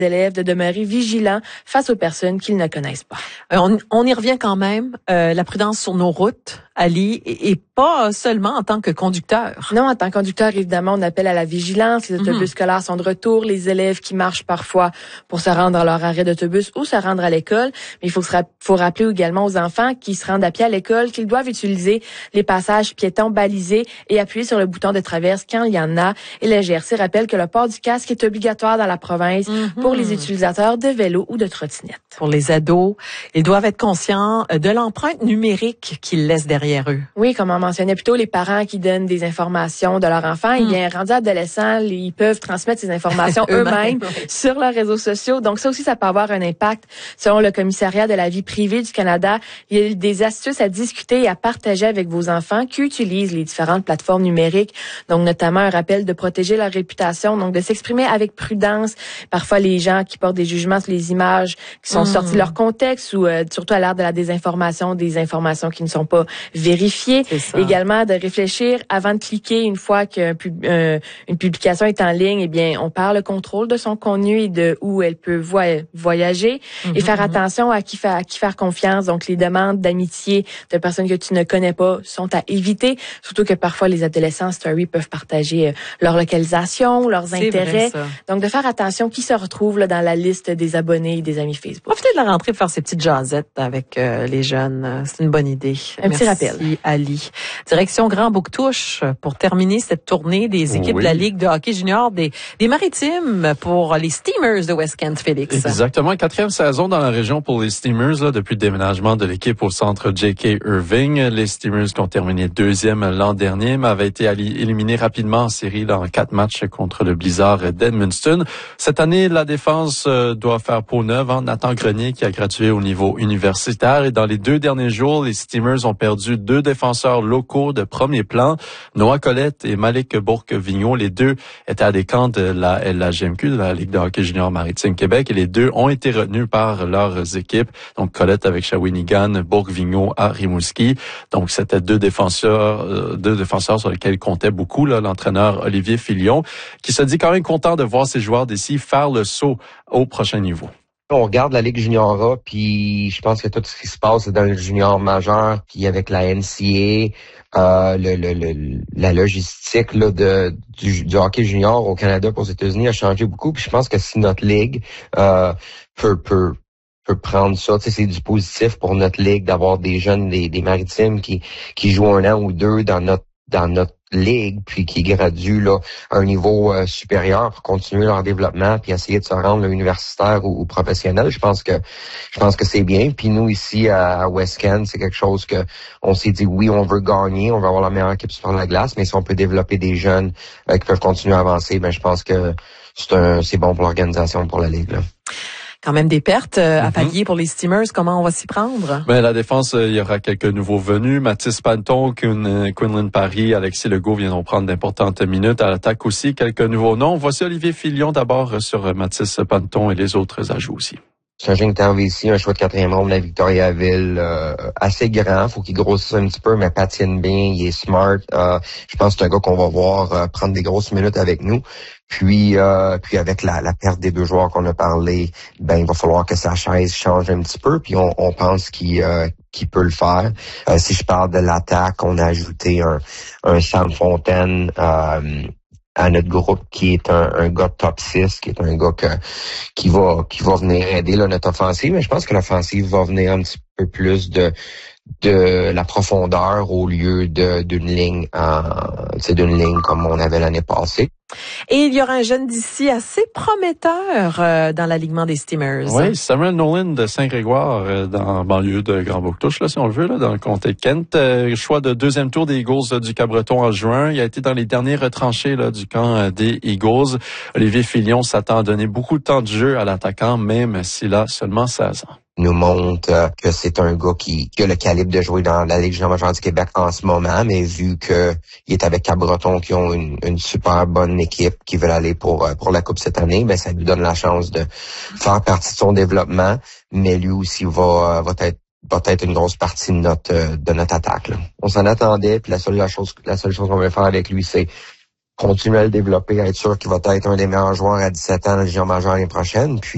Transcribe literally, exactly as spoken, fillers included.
élèves de demeurer vigilants face aux personnes qu'ils ne connaissent pas. Euh, on, on y revient quand même, euh, la prudence sur nos routes, Ali, et, et pas seulement en tant que conducteur. Non, en tant que conducteur, évidemment, on appelle à la vigilance. Les autobus mm-hmm. scolaires sont de retour. Les élèves qui marchent parfois pour se rendre à leur arrêt d'autobus ou se rendre à l'école. Mais il faut, se ra- faut rappeler également aux enfants qui se rendent à pied à l'école qu'ils doivent utiliser les passages piétons balisés et appuyer sur le bouton de traverse quand il y en a. Et la G R C rappelle que le port du casque est obligatoire dans la province mm-hmm. pour les utilisateurs de vélos ou de trottinettes. Pour les ados, ils doivent être conscients de l'empreinte numérique qu'ils laissent derrière eux. Oui, comme on mentionnait plus tôt, les parents qui donnent des informations de leurs enfants, mm. eh bien, rendus adolescents, ils peuvent transmettre ces informations eux-mêmes oui. sur leurs réseaux sociaux. Donc, ça aussi, ça peut avoir un impact. Selon le Commissariat de la vie privée du Canada, il y a des astuces à discuter et à partager avec vos enfants qui utilisent les différentes plateformes numériques. Donc, notamment un rappel de protéger leur réputation, donc de s'exprimer avec prudence. Parfois, les gens qui portent des jugements sur les images qui sont mm. sorties de leur contexte ou euh, surtout à l'ère de la désinformation, des informations qui ne sont pas vérifiées. Également, de réfléchir avant de cliquer une fois qu'une euh, publication est en ligne. Eh bien, on perd le contrôle de son contenu et de où elle peut vo- voyager mm-hmm, et faire mm-hmm. attention à qui, fa- à qui faire confiance. Donc, les demandes d'amitié de personnes que tu ne connais pas sont à éviter. Surtout que parfois, les adolescents story peuvent partager euh, leur localisation, leurs C'est intérêts. Vrai, Donc, de faire attention qui se retrouve là, dans la liste des abonnés et des amis Facebook. Profitez de la rentrée pour faire ces petites jasettes avec euh, les jeunes. C'est une bonne idée. Un Merci, petit rappel. Ali. Direction Grand Bouctouche pour terminer cette tournée des équipes oui. de la Ligue de hockey junior des, des Maritimes pour les Steamers de West Kent, Félix. Exactement. Quatrième saison dans la région pour les Steamers là, depuis le déménagement de l'équipe au centre J K. Irving. Les Steamers qui ont terminé deuxième l'an dernier, mais avaient été éliminés rapidement en série là, en quatre matchs contre le Blizzard d'Edmundston. Cette année, la défense euh, doit faire peau neuve. Hein. Nathan Grenier qui a gradué au niveau universitaire et dans les deux derniers jours, les Steamers ont perdu deux défenseurs locaux de premier plan, Noah Colette et Malik Bourque-Vignon. Les deux étaient à des camps de la L A G M Q, de la Ligue de hockey junior maritime Québec, et les deux ont été retenus par leurs équipes. Donc, Colette avec Shawinigan, Bourque-Vignon à Rimouski. Donc, c'était deux défenseurs, euh, deux défenseurs sur lesquels comptait beaucoup, là, l'entraîneur Olivier Filion, qui se dit quand même content de voir ses joueurs d'ici faire le saut au prochain niveau. On regarde la Ligue junior A, puis je pense que tout ce qui se passe dans le junior majeur, puis avec la N C A, euh, le, le, le, la logistique là, de, du, du hockey junior au Canada pour aux États-Unis a changé beaucoup. Puis je pense que si notre ligue euh, peut, peut, peut prendre ça, tu sais, c'est du positif pour notre ligue d'avoir des jeunes, des, des maritimes qui, qui jouent un an ou deux dans notre dans notre ligue, puis qui graduent là, à un niveau euh, supérieur pour continuer leur développement, puis essayer de se rendre là, universitaire ou, ou professionnel. Je pense que je pense que c'est bien. Puis nous ici à, à West Kent, c'est quelque chose que on s'est dit oui, on veut gagner, on veut avoir la meilleure équipe sur la glace, mais si on peut développer des jeunes euh, qui peuvent continuer à avancer, ben je pense que c'est un c'est bon pour l'organisation, pour la ligue là. Quand même des pertes euh, à pallier mm-hmm. pour les Steamers. Comment on va s'y prendre? Ben, la défense, euh, il y aura quelques nouveaux venus. Mathis Panton, Quin, Quinlan Paris, Alexis Legault viendront prendre d'importantes minutes. À l'attaque aussi, quelques nouveaux noms. Voici Olivier Filion d'abord sur euh, Mathis Panton et les autres ajouts aussi. C'est un jeune qui est arrivé ici, un choix de quatrième ronde de la Victoriaville, euh, assez grand, faut qu'il grossisse un petit peu, mais patine bien, il est smart. Euh, je pense que c'est un gars qu'on va voir euh, prendre des grosses minutes avec nous. Puis, euh, puis avec la, la perte des deux joueurs qu'on a parlé, ben il va falloir que sa chaise change un petit peu. Puis on, on pense qu'il, euh, qu'il peut le faire. Euh, si je parle de l'attaque, on a ajouté un, un Sam Fontaine. Euh, à notre groupe qui est un, un gars de top six, qui est un gars que, qui va qui va venir aider là, notre offensive, mais je pense que l'offensive va venir un petit peu plus de de la profondeur au lieu de d'une ligne euh, c'est d'une ligne comme on avait l'année passée. Et il y aura un jeune d'ici assez prometteur euh, dans l'alignement des Steamers. Oui, Samuel Nolan de Saint-Grégoire, euh, dans la banlieue de Grand Bouctouche, là, si on le veut, là, dans le comté de Kent. Euh, choix de deuxième tour des Eagles là, du Cabreton en juin. Il a été dans les derniers retranchés là, du camp euh, des Eagles. Olivier Filion s'attend à donner beaucoup de temps de jeu à l'attaquant, même s'il a seulement seize ans. Nous montre euh, que c'est un gars qui, qui a le calibre de jouer dans la Ligue junior majeure du Québec en ce moment, mais vu que il est avec Cabreton qui ont une, une super bonne équipe qui veulent aller pour pour la Coupe cette année, ben ça lui donne la chance de faire partie de son développement, mais lui aussi va va être va être une grosse partie de notre de notre attaque. Là. On s'en attendait, puis la seule la chose la seule chose qu'on veut faire avec lui, c'est continuer à le développer, à être sûr qu'il va être un des meilleurs joueurs à dix-sept ans dans la Ligue junior majeure l'année prochaine. Puis